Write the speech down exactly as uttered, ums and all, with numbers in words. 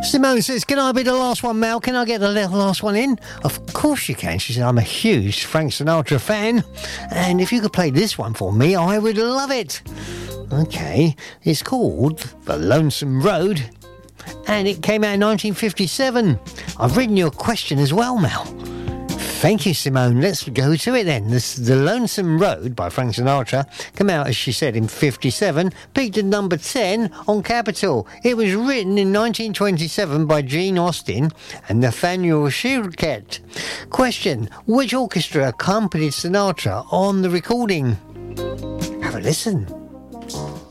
Simone says, can I be the last one, Mel? Can I get the last one in? Of course you can. She said, I'm a huge Frank Sinatra fan, and if you could play this one for me, I would love it. Okay, it's called The Lonesome Road, and it came out in nineteen fifty-seven. I've written you a question as well, Mel. Thank you, Simone. Let's go to it then. This, The Lonesome Road by Frank Sinatra came out, as she said, in fifty-seven, peaked at number ten on Capitol. It was written in nineteen twenty-seven by Gene Austin and Nathaniel Shirkett. Question, which orchestra accompanied Sinatra on the recording? Have a listen.